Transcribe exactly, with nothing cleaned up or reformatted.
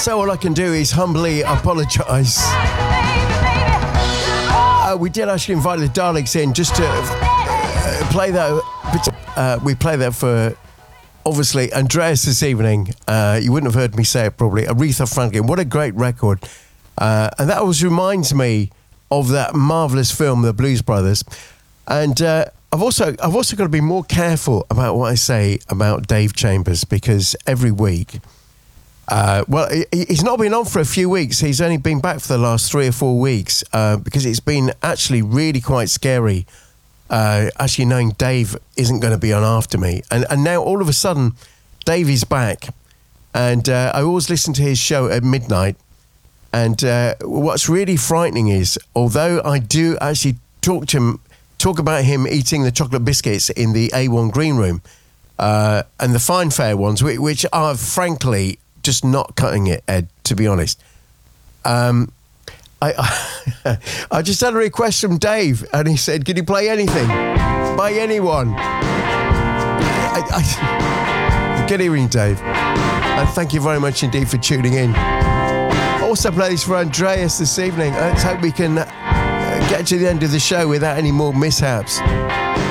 So all I can do is humbly apologise. Uh, we did actually invite the Daleks in just to uh, play that. Uh, we play that for, obviously, Andreas this evening. Uh, you wouldn't have heard me say it probably. Aretha Franklin. What a great record. Uh, and that always reminds me of that marvellous film, The Blues Brothers. And uh, I've also I've also got to be more careful about what I say about Dave Chambers, because every week, uh, well, he, he's not been on for a few weeks. He's only been back for the last three or four weeks uh, because it's been actually really quite scary, uh, actually knowing Dave isn't going to be on after me. And, and now all of a sudden, Dave is back. And uh, I always listen to his show at midnight. And uh, what's really frightening is, although I do actually talk to him, talk about him eating the chocolate biscuits in the A one green room, uh, and the fine fare ones, which, which are frankly just not cutting it, Ed, to be honest. Um, I, I I just had a request from Dave, and he said, "Can you play anything by anyone?" I, I, good evening, Dave, and thank you very much indeed for tuning in. Also plays for Andreas this evening. Let's hope we can uh, get to the end of the show without any more mishaps.